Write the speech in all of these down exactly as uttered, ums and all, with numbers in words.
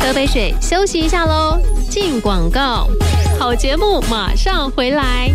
喝杯水，休息一下喽。进广告，好节目马上回来。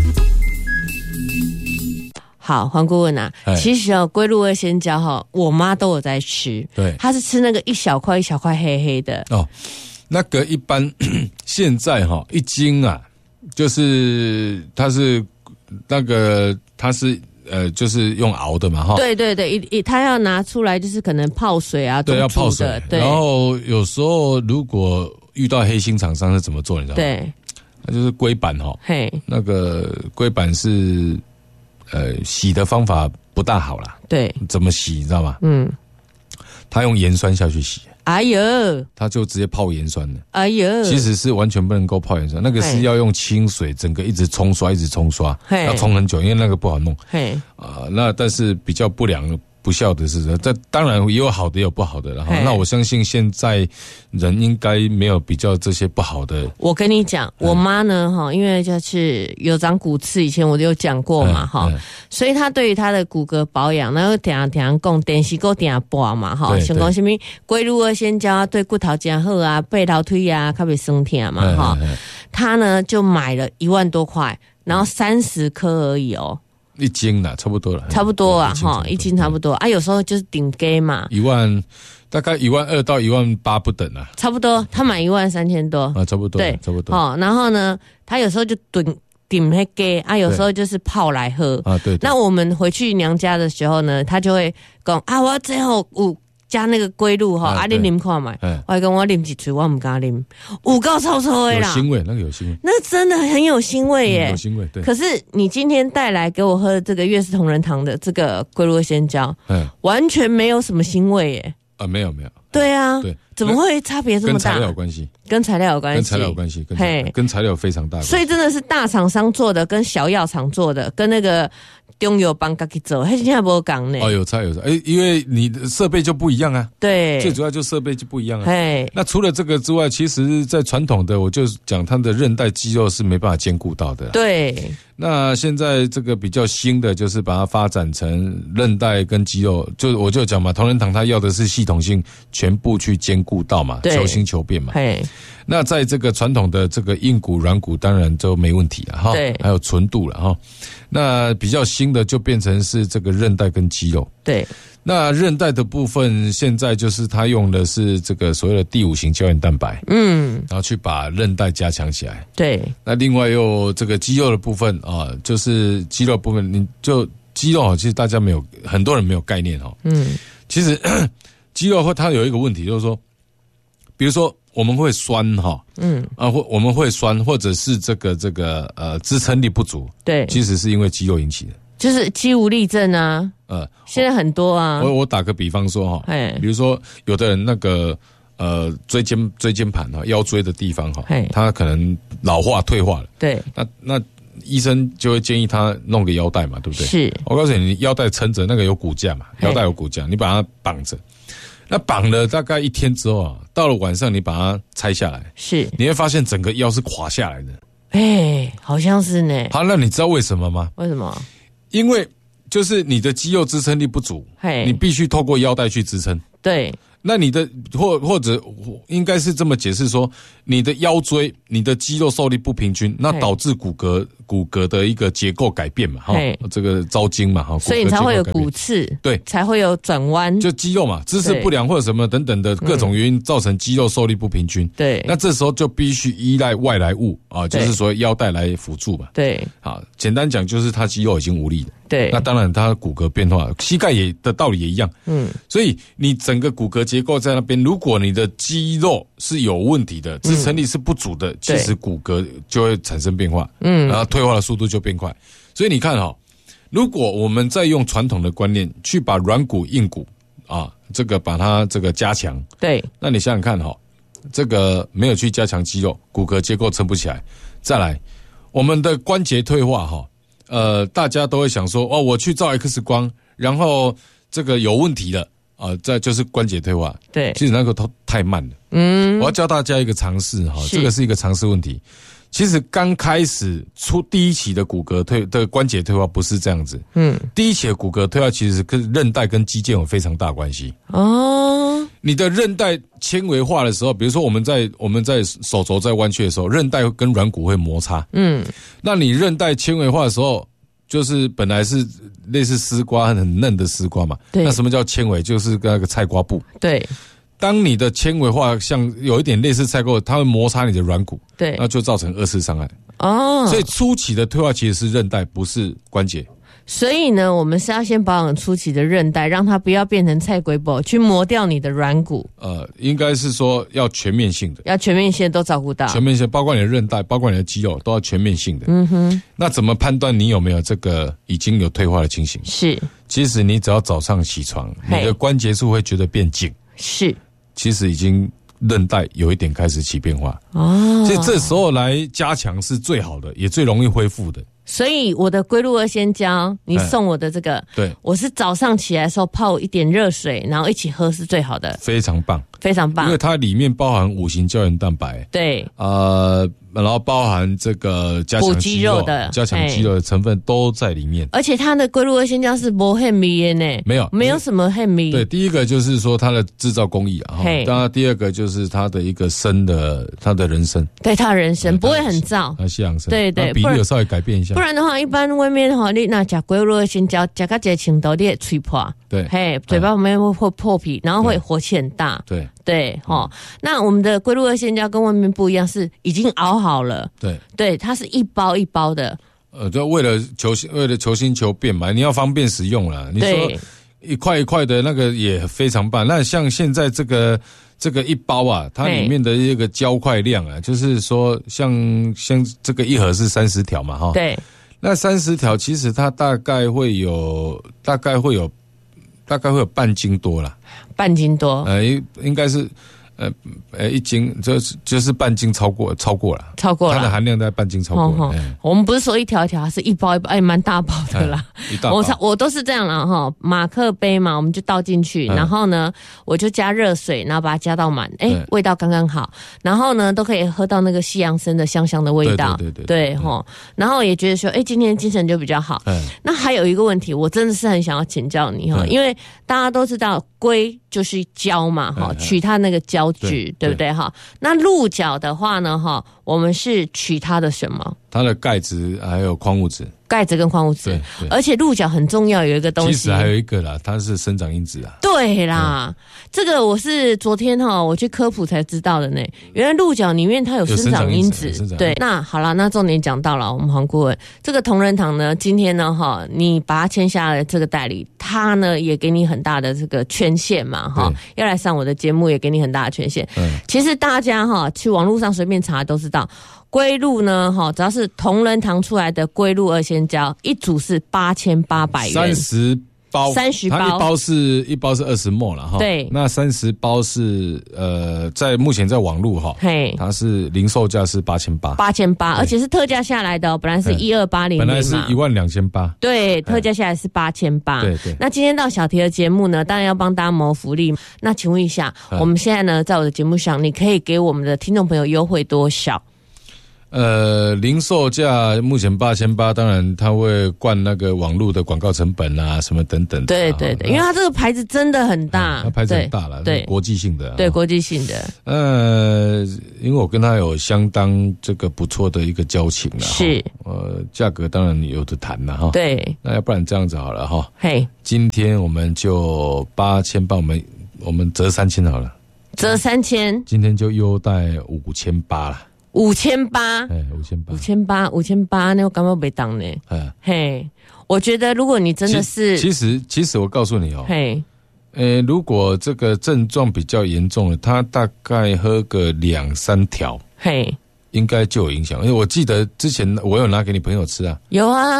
好，黄顾问啊，其实哦，龟鹿二仙胶哈，我妈都有在吃， 对， 她是吃那个一小块一小块黑黑的哦。那个一般现在哈、哦、一斤啊，就是它是那个它是呃就是用熬的嘛哈。 对对对，一一它要拿出来就是可能泡水啊， 对，要泡水。 对， 然后有时候如果遇到黑心厂商是怎么做，你知道吗？ 对， 那就是龟板哈、哦， 嘿， 那个龟板是。呃，洗的方法不大好啦。 对， 怎么洗你知道吗？ 嗯， 他用盐酸下去洗。 哎呦， 他就直接泡盐酸的。 哎呦， 其实是完全不能够泡盐酸，那个是要用清水，整个一直冲刷，一直冲刷，要冲很久，因为那个不好弄。嘿，啊、呃，那但是比较不良。不孝的是，这当然也有好的，也有不好的。然后，那我相信现在人应该没有比较这些不好的。我跟你讲，我妈呢，哈，因为就是有长骨刺，以前我就有讲过嘛，哈、嗯嗯，所以她对于她的骨骼保养，然后点啊点啊讲，电视够点啊播嘛，哈，想讲什么龟鹿二仙胶对骨头真好啊，背头腿啊，特别酸痛嘛，哈、嗯嗯，她呢就买了一万多块，然后三十颗而已哦。 一斤啦，差不多了， 差不多啊，哈，一斤差不多啊，有时候就是顶给嘛， 一万大概一万二到一万八不等啊， 差不多，他买一万三千多啊，差不多，对，差不多， 哦，然后呢，他有时候就顶顶那给啊，有时候就是泡来喝啊，对， 那我们回去娘家的时候呢，他就会讲啊，我最后有加那个龟鹿哈，啊，你啉看嘛，我还跟我啉几嘴，我唔敢啉，有够臭臭的啦， 有腥味，那个有腥味， 那真的很有腥味耶， 嗯、有腥味，对。 可是你今天带来给我喝的这个悦氏同仁堂的这个龟鹿二仙胶，嗯，完全没有什么腥味耶， 啊，没有没有， 对啊， 对， 怎么会差别这么大？ 跟材料有关系， 跟材料有关系， 跟材料有关系，跟材料跟材料有非常大的关系， 所以真的是大厂商做的，跟小药厂做的，跟那个。中药帮自己做，还是现在没讲呢？ 哦，有差有差，哎，因为你的设备就不一样啊。 对， 最主要就设备就不一样啊。 哎， 那除了这个之外，其实，在传统的，我就讲它的韧带肌肉是没办法兼顾到的。 对。 那现在这个比较新的，就是把它发展成韧带跟肌肉，就我就讲嘛，同仁堂它要的是系统性全部去兼顾到嘛，求新求变嘛。嘿。那在这个传统的这个硬骨、软骨，当然都没问题了哈。对。还有纯度了哈。那比较新的就变成是这个韧带跟肌肉。 对。 那韧带的部分，现在就是它用的是这个所谓的第五型胶原蛋白，嗯，然后去把韧带加强起来。对。那另外又这个肌肉的部分啊，就是肌肉部分，你就肌肉啊，其实大家没有很多人没有概念哦。嗯。其实肌肉它有一个问题，就是说，比如说我们会酸哈，嗯，啊或我们会酸，或者是这个这个呃支撑力不足，对，其实是因为肌肉引起的。就是肌无力症啊，呃，现在很多啊。我我打个比方说哈，比如说有的人那个呃椎间椎间盘哈，腰椎的地方哈，他可能老化退化了，对，那那医生就会建议他弄个腰带嘛，对不对？是，我告诉你，你腰带撑着，那个有骨架嘛，腰带有骨架，你把它绑着，那绑了大概一天之后啊，到了晚上你把它拆下来，是，你会发现整个腰是垮下来的，哎、欸，好像是呢。好，那你知道为什么吗？为什么？因为就是你的肌肉支撑力不足，你必须透过腰带去支撑。对，那你的或或者应该是这么解释说，你的腰椎、你的肌肉受力不平均，那导致骨骼骨骼的一个结构改变嘛，哈，这个招筋嘛，哈，所以你才会有骨刺，对，才会有转弯，就肌肉嘛，姿势不良或者什么等等的各种原因造成肌肉受力不平均。对，那这时候就必须依赖外来物啊，就是说腰带来辅助嘛。对，好，简单讲就是他肌肉已经无力了。对，那当然他骨骼变化，膝盖也的道理也一样。嗯，所以你整个骨骼结构在那边，如果你的肌肉是有问题的，支撑力是不足的，嗯、其实骨骼就会产生变化。嗯，然后退化的速度就变快。所以你看哈、哦，如果我们再用传统的观念去把软骨、硬骨啊，这个把它这个加强，对，那你想想看哈、哦，这个没有去加强肌肉，骨骼结构撑不起来。再来，我们的关节退化哈、哦。呃，大家都会想说，哦，我去照 X 光，然后这个有问题了啊、呃，这就是关节退化。对，其实那个都太慢了。嗯，我要教大家一个常识哈，这个是一个常识问题。 其实刚开始出第一期的骨骼退的关节退化不是这样子，嗯，第一期的骨骼退化其实跟韧带跟肌腱有非常大关系哦。你的韧带纤维化的时候，比如说我们在我们在手肘在弯曲的时候，韧带跟软骨会摩擦，嗯，那你韧带纤维化的时候，就是本来是类似丝瓜很嫩的丝瓜嘛，对，那什么叫纤维？就是那个菜瓜布，对。当你的纤维化像有一点类似菜瓜，它会摩擦你的软骨，对，那就造成二次伤害。哦，所以初期的退化其实是韧带，不是关节。 所以呢，我们是要先保养初期的韧带，让它不要变成菜龟布，去磨掉你的软骨。 呃，应该是说要全面性的， 要全面性的都照顾到。 全面性，包括你的韧带，包括你的肌肉，都要全面性的。嗯哼。那怎么判断你有没有这个已经有退化的情形？是，其实你只要早上起床，你的关节处会觉得变紧。是。其实已经韧带有一点开始起变化哦，所以这时候来加强是最好的，也最容易恢复的。 所以我的龟鹿二仙胶，你送我的这个，对，我是早上起来的时候泡一点热水，然后一起喝是最好的， 非常棒， 非常棒， 因为它里面包含五型胶原蛋白，对，呃。然后包含这个加强肌肉的、加强肌肉的成分都在里面， 而且它的龟鹿二仙胶是不很密的呢， 没有， 没有什么很密。 对，第一个就是说它的制造工艺啊，当然第二个就是它的一个生的，它的人参， 对，它的人参不会很燥， 它西洋参， 对对， 比例有稍微改变一下， 不然的话，一般外面哈，你那吃龟鹿二仙胶，吃到这程度，你会吹破，对，嘿，嘴巴旁边会会破皮，然后会火气很大，对。对，齁，那我们的龟鹿二仙胶跟外面不一样，是已经熬好了。对，对，它是一包一包的。 呃，就为了求为了求新求变嘛，你要方便使用啦。你说一块一块的那个也非常棒。那像现在这个这个一包啊，它里面的一个胶块量啊，就是说像像这个一盒是三十条嘛，齁。对。那三十条其实它大概会有大概会有大概会有半斤多啦。 半斤多， 呃，应该是，呃，呃，一斤就是就是半斤超过超过了， 超过了， 它的含量在半斤超过了。哦欸、我们不是说一条一条，是一包一包，哎，蛮大包的啦。 欸、一大包我我都是这样啦哈，马克杯嘛，我们就倒进去，嗯、然后呢，我就加热水，然后把它加到满，哎、欸，味道刚刚好，然后呢，都可以喝到那个西洋参的香香的味道，对对对对，哈，然后也觉得说，哎、欸，今天精神就比较好。嗯、那还有一个问题，我真的是很想要请教你哈，嗯、因为大家都知道龟就是胶嘛，哈，取它那个胶质，对, 对不对哈？那鹿角的话呢，哈，我们是取它的什么？ 它的钙质还有矿物质， 钙质跟矿物质，而且鹿角很重要，有一个东西， 其实还有一个啦，它是生长因子啊。 对啦，嗯、这个我是昨天哈我去科普才知道的呢，原来鹿角里面它有生长因子。因子对，那好了，那重点讲到了，我们黄顾问，这个同仁堂呢，今天呢哈，你把它签下来这个代理，他呢也给你很大的这个权限嘛哈，要来上我的节目也给你很大的权限。嗯，其实大家哈去网络上随便查都知道。龟鹿呢，哈，只要是同仁堂出来的龟鹿二仙胶，一组是八千八百元， 三十包， 三十包， 它一包是一包是二十毫升了哈。对，那三十包是呃，在目前在网路哈，嘿，它是零售价是八千八， 八千八，而且是特价下来的哦，本来是一二八零， 本来是一万两千八， 对，特价下来是八千八，对对。那今天到小提的节目呢，当然要帮大家谋福利。那请问一下，我们现在呢，在我的节目上，你可以给我们的听众朋友优惠多少？ 呃，零售价目前八千八，当然它会灌那个网络的广告成本啊，什么等等。 对对对，因为它这个牌子真的很大， 它牌子很大了，对，国际性的， 对，国际性的。 呃，因为我跟他有相当这个不错的一个交情了， 是， 呃，价格当然有的谈了哈。对，那要不然这样子好了哈，嘿，今天我们就八千八，我们我们折三千好了， 折三千， 今天就优待五千八了。 五千八， 哎，五千八， 五千八，五千八，那我干嘛没当呢？哎，嘿，我觉得如果你真的是， 其实其实我告诉你哦，嘿，呃，如果这个症状比较严重了，他大概喝个两三条，嘿，应该就有影响。因为我记得之前我有拿给你朋友吃啊， 有啊，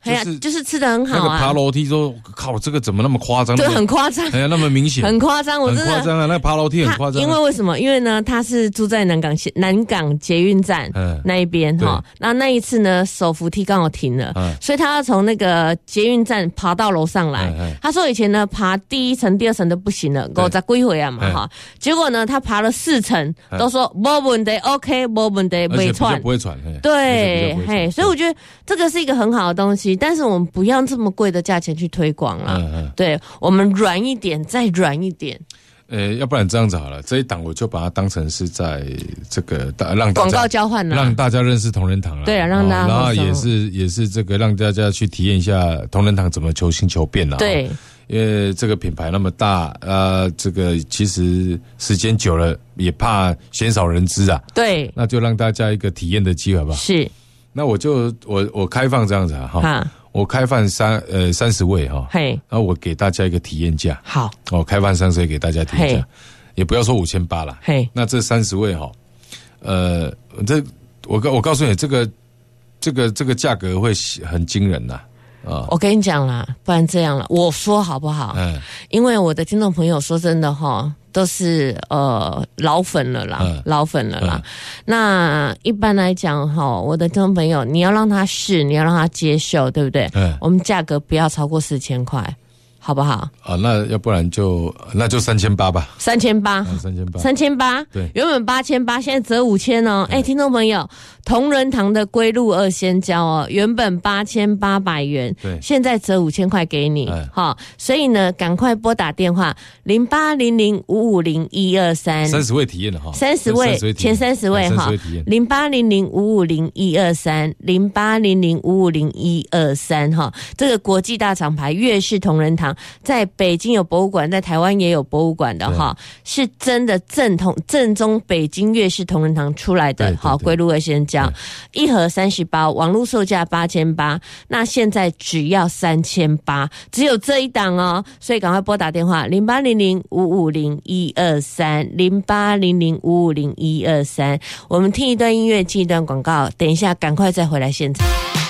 哎呀，就是吃的很好啊。 那个爬楼梯说，靠，这个怎么那么夸张？ 对，很夸张。 哎呀，那么明显， 很夸张，我真的很夸张啊！那爬楼梯很夸张。 因为为什么？因为呢，他是住在南港南港捷运站那一边哈。那那一次呢，手扶梯刚好停了，所以他要从那个捷运站爬到楼上来。他说以前呢，爬第一层、第二层都不行了，我再归回啊嘛哈。结果呢，他爬了四层，都说没问题 ，OK， 没问题，没喘， 不会喘。 对，嘿，所以我觉得这个是一个很好的东西，但是我们不要这么贵的价钱去推广了。嗯嗯，对，我们软一点，再软一点。 呃，要不然这样子好了，这一档我就把它当成是在这个让大家广告交换了， 让大家认识同仁堂了。 对啊，让大家、哦， 然后也是也是这个让大家去体验一下同仁堂怎么求新求变了。 对， 因为这个品牌那么大，呃，这个其实时间久了也怕鲜少人知啊。 对， 那就让大家一个体验的机会吧。 是。 那我就我我开放这样子啊哈，我开放三呃三十位哈，嘿，然后我给大家一个体验价， 好， 哦，开放三十位给大家体验价，也不要说五千八了，嘿，那这三十位哈，呃，这我告我告诉你，这个这个这个价格会很惊人呐。啊， 我跟你讲啦，不然这样了，我说好不好？嗯，因为我的听众朋友说真的哈，都是呃老粉了啦，嗯、老粉了啦。嗯、那一般来讲哈，我的听众朋友，你要让他试，你要让他接受，对不对？嗯，我们价格不要超过四千块。好不好？ 啊，那要不然就那就三千八吧。 三千八， 三千八， 三千八。对，原本八千八，现在折五千哦。哎，听众朋友，同仁堂的龟鹿二仙胶哦，原本八千八百元，对，现在折五千块给你。好，所以呢，赶快拨打电话零八零零五五零一二三， 三十位体验的哈， 三十位前三十位哈，零八零零五五零一二三，零八零零五五零一二三哈，这个国际大厂牌粤式同仁堂。在北京有博物馆，在台湾也有博物馆的哈，是真的正统正宗北京粤式同仁堂出来的。好，龟鹿二仙胶一盒三十包，网络售价八千八，那现在只要三千八，只有这一档哦，所以赶快拨打电话零八零零五五零一二三，零八零零五五零一二三。我们听一段音乐，进一段广告，等一下赶快再回来现场。